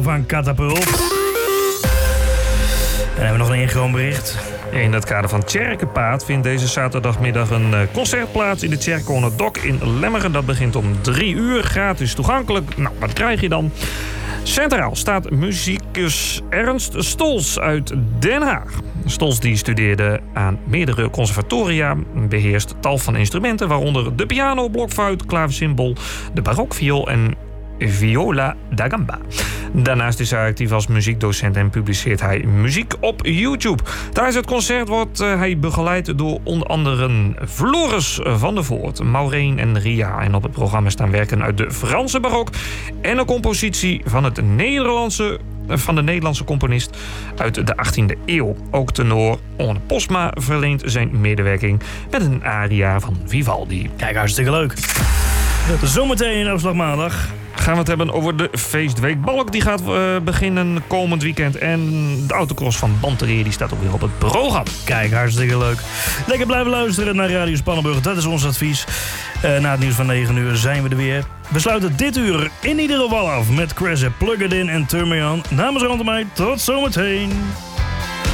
van Catapult. En dan hebben we nog een ingekomen bericht. In het kader van Tjerkenpaad vindt deze zaterdagmiddag een concert plaats in de Tjerkone Dok in Lemmeren. Dat begint om 3:00, gratis toegankelijk. Nou, wat krijg je dan? Centraal staat muzikus Ernst Stols uit Den Haag. Stols die studeerde aan meerdere conservatoria, beheerst tal van instrumenten, waaronder de piano, blokfluit, klavecimbal, de barokviool en viola da gamba. Daarnaast is hij actief als muziekdocent en publiceert hij muziek op YouTube. Tijdens het concert wordt hij begeleid door onder andere Floris van der Voort, Maureen en Ria. En op het programma staan werken uit de Franse barok en een compositie van de Nederlandse componist uit de 18e eeuw. Ook tenor Onne Postma verleent zijn medewerking met een aria van Vivaldi. Kijk, hartstikke leuk. Zometeen in Opslag Maandag gaan we het hebben over de feestweek Balk. Die gaat beginnen komend weekend. En de autocross van Bantereer die staat ook weer op het programma. Kijk, hartstikke leuk. Lekker blijven luisteren naar Radio Spannenburg. Dat is ons advies. Na het nieuws van 9:00 zijn we er weer. We sluiten dit uur in ieder geval af met Crash, Plug It In en Turn Me On. Namens Rand en mij, tot zometeen.